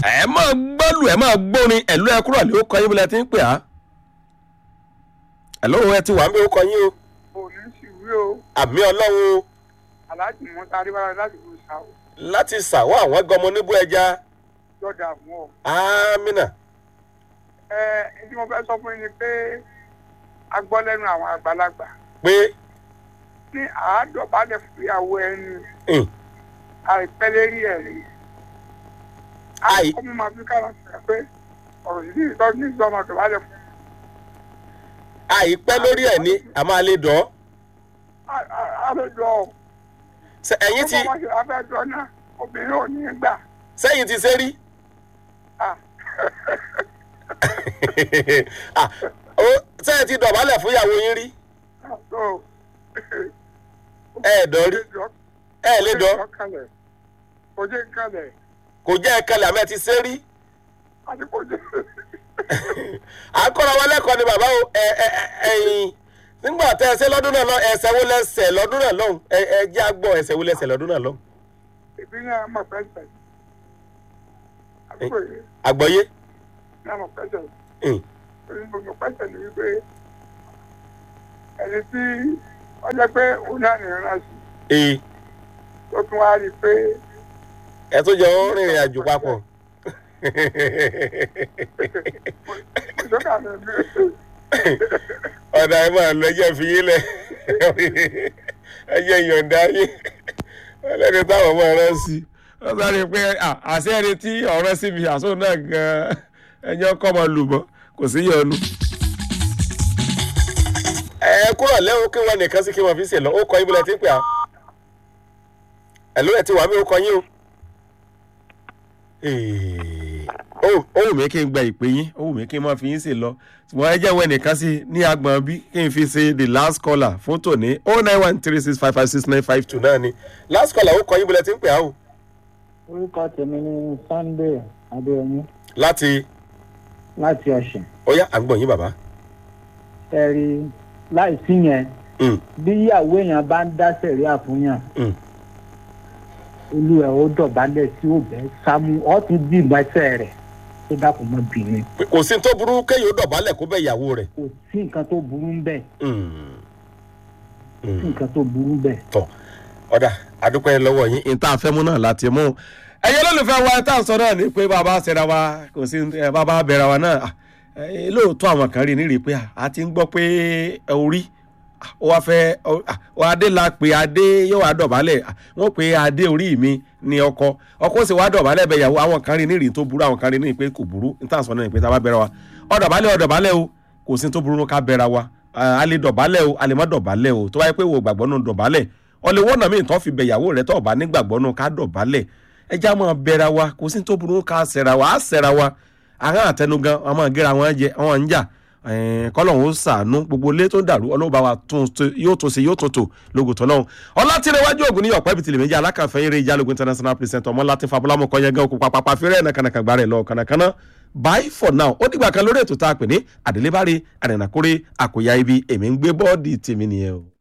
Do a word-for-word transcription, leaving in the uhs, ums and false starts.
ẹ máa gbọ́lù ẹ máa gbórin ẹ̀lú ẹ kúrò lé ó kọ yín bí lẹ ti ń pè á. ẹ̀lú ẹ ti wà ń bí ó kọ yín o. òní sì wí o. àmì ọlọ́run o. aláàjì mọ́tà adébára láti lù sá o. láti sàwọ́ àwọn gọmọ níbú ẹja. yọ̀dà fún ọ. amínà. ẹ ẹ tí mo fẹ́ sọ fún yín ni pé a gbọ́ lẹ́nu àwọn àgbàlagbà. pé. ní àádọ́balẹ̀ fìyàwó ẹni. àìpẹ́ lérí ẹ̀ rí. Àì. àìkọ́ mi máa fi kára sọ̀rọ̀ pé ọ̀rọ̀ sí ìtọ́jú ní ìjọba àgbàlagbà fún. àìpẹ́ lórí ẹ̀ ní a máa lè dọ́. a lè dọ̀ ọ́. ẹ̀yin ti. ọmọ ọmọ ṣe afẹ́jọ́ náà obìnrin ò ní í gbà. sẹ́yìn ti ṣe rí. sẹ́yìn ti dọ̀bálẹ̀ fún ìyàwó yín rí. ẹ dọ̀ rí. ẹ lè dọ̀. kò jẹ́ kalẹ̀. kò jẹ́ ẹ̀kalẹ̀ àmọ́ ẹ ti ṣe rí. àti kò jẹ́. àkọ́ra wọn lẹ́kọ̀ọ́ ni bàbá ẹ̀yìn nígbà tẹ́ ẹ ṣe lọ́dún náà lọ ẹsẹ̀ wo lẹ́sẹ̀ lọ́dún náà lọ́hùn ẹ jẹ́ àgbọ̀ ẹsẹ̀ wo lẹ́sẹ̀ lọ́dún náà lọ́hùn. ìpínlẹ̀ àmọ̀ pẹ́sẹ̀. àgbọ̀yé. ní àmọ̀ pẹ́sẹ̀. orí gbogbo pẹ́sẹ̀ ni wípé ẹni tí wọ́n jẹ́ pé òun náà nìyẹn náà sí. tó tún wá rí i pé. ẹ tó jọ rìnrìn àjò papọ̀. ọ̀dà ẹ̀ máa lọ ẹjẹ́ fi yín lẹ̀ ẹjẹ́ ìyọ̀ǹda yín ẹlẹ́ni táwọn ọmọ rẹ̀ sí wọ́n sáré pé àṣẹ ẹni tí ọ̀rẹ́ sí mi àṣọ náà gan-an ẹjọ́ kọ́ máa lù mọ́ kò sí yọnu. ẹ kúrò lẹ́wọ̀n kí wọ́n nìkan sí kí wọ́n fi ṣe lọ ó kọ ibùdó tí ń pè á ẹ̀ ló ẹ̀ ti wà mí ó kọ yín o. ó wù mí kí n gba ìpè yín ó wù mí kí n máa fi yín ṣe lọ ṣùgbọ́n ẹ jẹ́ wọ ẹnìkan sí ní agbọ̀n bí kí n fi ṣe the last caller fún tòní oh nine one three six five five six nine five two náà ni last caller ó kọ yín bọ́lẹ̀ tí ń pè á o. orúkọ tèmi ni Sunday Adéyẹmí. láti. láti Ọ̀ṣun. ó yá à ń gbọ́ yín bàbá. ẹ rí láì sí yẹn bí ìyàwó èèyàn bá ń dá sẹ̀rí àfúnyàn olú ẹ̀ ó dọ̀bálẹ̀ sí òbẹ́ sámú ọ́ ti dì mọ́sẹ̀ rẹ̀ tó dákun mọ́ bìnrin. kò sí tó burú kéèyàn ó dọ̀bálẹ̀ kó bẹ ìyàwó rẹ̀. kò sí nǹkan tó burú ń bẹ̀. kò sí nǹkan tó burú ń bẹ̀. tọ́ ọ̀dà àdúpẹ́ lọ́wọ́ yín ìta àfẹ́mú náà láti mú. ẹ̀yẹ lólùfẹ́ wa tá à ń sọ náà ni pé bàbá ṣẹra wa kò sí bàbá bẹ̀rẹ̀ wa náà lóòótọ́ àwọn kan rí nírí pé a ti ń gbọ́ pé orí ó wá fẹ́ adé la pé adé yóò wá dọ̀bálẹ̀ wọ́n pé adé orí mi ni ọkọ ọkọ sì wá dọ̀bálẹ̀ bẹ̀ yàwó àwọn kan rí nírì tó burú àwọn kan rí nírì pé kò burú níta sọ náà pé tá a bá bẹ̀rẹ̀ wa ọ̀dọ̀bálẹ̀ ọ̀dọ̀bálẹ̀ o kò sí tó burú ká bẹ̀rẹ̀ wa a lè dọ̀bálẹ̀ o a lè má dọ̀bálẹ̀ o tó wáyé pé wo gbàgbọ́ nù dọ̀bálẹ̀ ọ̀lẹ́ wọ́n náà mí tó fi bẹ̀ yàwó rẹ̀ tó bá nígbàgbọ́ nù ká dọ̀bálẹ̀ ẹ já máa bẹ̀rẹ̀ wa kò sí tó burú ká ṣẹ̀ra wa á ṣẹ̀ra wa àwọn àtẹnugan wọn máa gẹ́ra wọn jẹ wọn ń jà kọlọ́hún ó sàánú gbogbo ilé tó dàrú ọlọ́ba wa yóò tó ṣe yóò tó tò lógun tó lọ́hún ọlátìrẹwájú ògùn ní ọ̀pẹ́ ibi tìlẹ̀ méjì alákànfẹ́ eré ìjálógún international president ọmọ láti fabúlámù kọ́ yẹn gan okùn pàpàpà fẹ́rẹ́ ẹ̀ nàkànàkàn gbà rẹ̀ lọ kànàkànà bye for now ó dìgbà kan lórí ètò tá a pè ní àdélébárí àrìnàkórè àkòyà ibi èmi ń gbé bọ́ọ̀dì tèmi nìyẹn o.